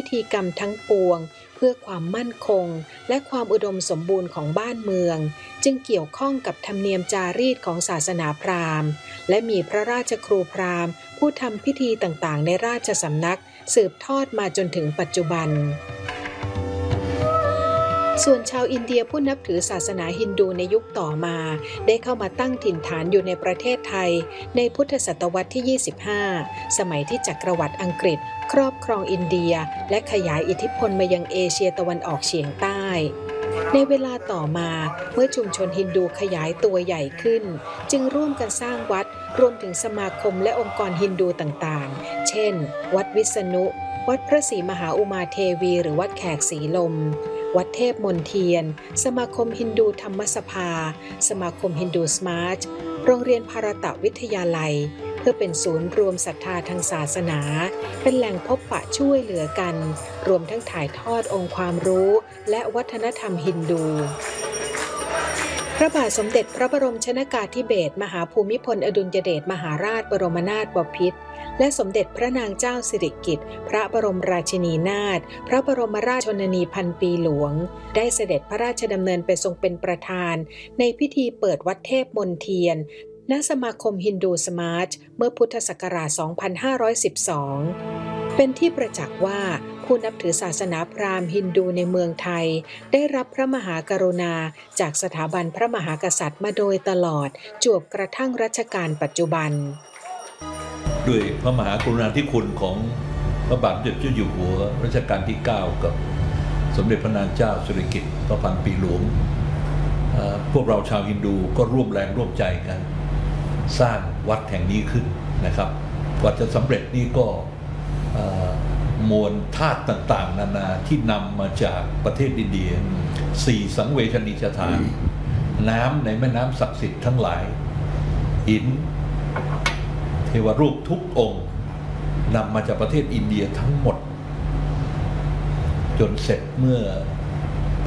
ธีกรรมทั้งปวงเพื่อความมั่นคงและความอุดมสมบูรณ์ของบ้านเมืองจึงเกี่ยวข้องกับธรรมเนียมจารีตของศาสนาพราหมณ์และมีพระราชครูพราหมณ์ผู้ทำพิธีต่างๆในราชสำนักสืบทอดมาจนถึงปัจจุบันส่วนชาวอินเดียผู้นับถือศาสนาฮินดูในยุคต่อมาได้เข้ามาตั้งถิ่นฐานอยู่ในประเทศไทยในพุทธศตวรรษที่ 25 สมัยที่จักรวรรดิอังกฤษครอบครองอินเดียและขยายอิทธิพลมายังเอเชียตะวันออกเฉียงใต้ในเวลาต่อมาเมื่อชุมชนฮินดูขยายตัวใหญ่ขึ้นจึงร่วมกันสร้างวัดรวมถึงสมาคมและองค์กรฮินดูต่างๆเช่นวัดวิษณุวัดพระศรีมหาอุมาเทวีหรือวัดแขกศรีลมวัดเทพมนเทียนสมาคมฮินดูธรรมสภาสมาคมฮินดูสมาร์ทโรงเรียนภารตะวิทยาลัยเพื่อเป็นศูนย์รวมศรัทธาทางศาสนาเป็นแหล่งพบปะช่วยเหลือกันรวมทั้งถ่ายทอดองค์ความรู้และวัฒนธรรมฮินดูพระบาทสมเด็จพระบรมชนกาธิเบศรมหาภูมิพลอดุลยเดชมหาราชบรมนาถบพิตรและสมเด็จพระนางเจ้าสิริกิติ์พระบรมราชินีนาถพระบรมราชชนนีพันปีหลวงได้เสด็จพระราชดำเนินไปทรงเป็นประธานในพิธีเปิดวัดเทพมนเทียนณสมาคมฮินดูสมาร์ทเมื่อพุทธศักราช 2512 เป็นที่ประจักษ์ว่าผู้นับถือศาสนาพราหมณ์ฮินดูในเมืองไทยได้รับพระมหากรุณาจากสถาบันพระมหากษัตริย์มาโดยตลอดจวบกระทั่งรัชกาลปัจจุบันด้วยพระมหากรุณาธิคุณของพระบาทสมเด็จเจ้าอยู่หัวรัชกาลที่ 9 กับสมเด็จพระนางเจ้าสิริกิติ์พระพันปีหลวงพวกเราชาวฮินดูก็ร่วมแรงร่วมใจกันสร้างวัดแห่งนี้ขึ้นนะครับกว่าจะสำเร็จนี่ก็มวลธาตุต่างๆนานาที่นำมาจากประเทศอินเดีย4สังเวชนียสถานน้ำในแม่น้ำศักดิ์สิทธิ์ทั้งหลายหินเทวรูปทุกองค์นำมาจากประเทศอินเดียทั้งหมดจนเสร็จเมื่อปี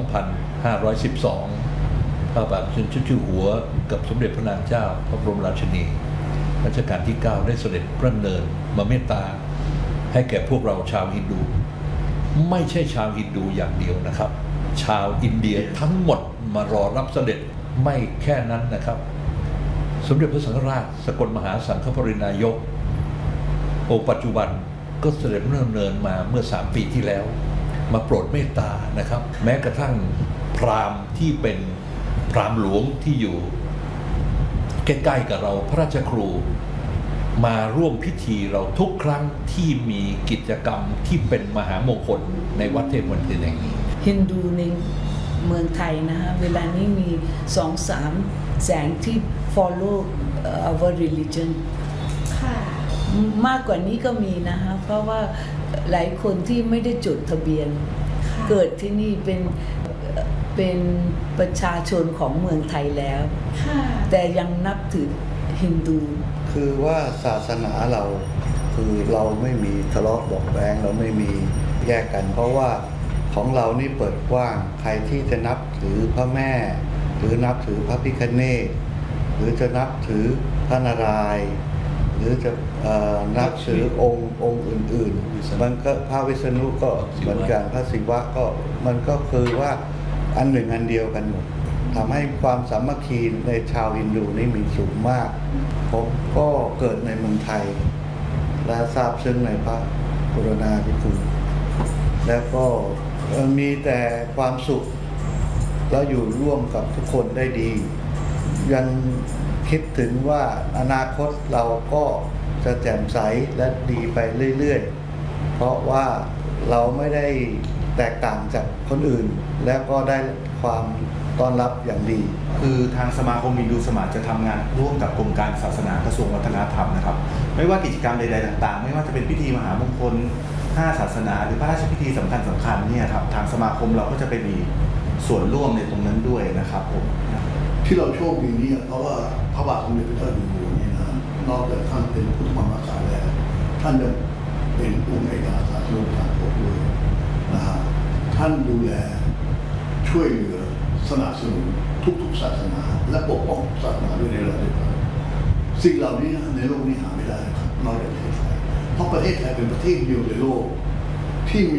2512 พระบาทสมเด็จเจ้าอยู่หัวกับสมเด็จพระนางเจ้าพระบรมราชินีรัชกาลที่ 9 ได้เสด็จพระดำเนินมาเมตตาให้แก่พวกเราชาวฮินดูไม่ใช่ชาวฮินดูอย่างเดียวนะครับชาวอินเดียทั้งหมดมารอรับเสด็จไม่แค่นั้นนะครับสมเด็จพระสังฆราชสกลมหาสังฆปรินายกองค์ปัจจุบันก็เสด็จพระดำเนินมาเมื่อ3 ปีที่แล้วมาโปรดเมตตานะครับแม้กระทั่งพราหมณ์ที่เป็นพราหมณ์หลวงที่อยู่ใกล้ๆกับเราพระราชครูมาร่วมพิธีเราทุกครั้งที่มีกิจกรรมที่เป็นมหามงคลในวัดเทพมนเทียนแห่งนี้ฮินดูในเมืองไทยนะฮะเวลานี้มี 2-3 แสนที่ follow our religion มากกว่านี้ก็มีนะฮะเพราะว่าหลายคนที่ไม่ได้จดทะเบียนเกิดที่นี่เป็นประชาชนของเมืองไทยแล้วแต่ยังนับถือฮินดูคือว่าศาสนาเราคือเราไม่มีทะเลาะเบาะแว้งเราไม่มีแยกกันเพราะว่าของเรานี่เปิดกว้างใครที่จะนับถือพระแม่หรือนับถือพระพิฆเนศหรือจะนับถือพระนารายณ์หรือจะนับถือองค์อื่นๆมันก็พระวิษณุก็เหมือนกันพระศิวะก็มันก็คือว่าอันหนึ่งอันเดียวกันหมดทำให้ความสามัคคีในชาวฮินดูนี่มีสูงมากผมก็เกิดในเมืองไทยและทราบซึ้งในพระกรุณาธิคุณแล้วก็มีแต่ความสุขแล้วอยู่ร่วมกับทุกคนได้ดียังคิดถึงว่าอนาคตเราก็จะแจ่มใสและดีไปเรื่อยๆเพราะว่าเราไม่ได้แตกต่างจากคนอื่นแล้วก็ได้ความต้อนรับอย่างดีคือทางสมาคมฮินดูสมาร์ทจะทำงานร่วมกับกรมการศาสนากระทรวงวัฒนธรรมนะครับไม่ว่ากิจกรรมใดๆต่างๆไม่ว่าจะเป็นพิธีมหามงคล5 ศาสนาหรือพระราชพิธีสำคัญเนี่ยครับทางสมาคมเราก็จะไปมีส่วนร่วมในตรงนั้นด้วยนะครับผมที่เราโชคดีนี่เพราะว่าพระบาทสมเด็จพระเจ้าอยู่หัวนี่นะนอกจากท่านเป็นพุทธมามากาแล้วท่านยังเป็นองค์เอกอัครราชทูตต่างประเทศด้วยนะฮะท่านดูแลช่วยเหลือสนับสนุนทุกๆศาสนาและปกป้องศาสนาด้วยในระดับสิ่งเหล่านี้ในโลกนี้หาไม่ได้ครับนอกจากประเทศไทยเพราะประเทศไทยเป็นประเทศเดียวในโลกที่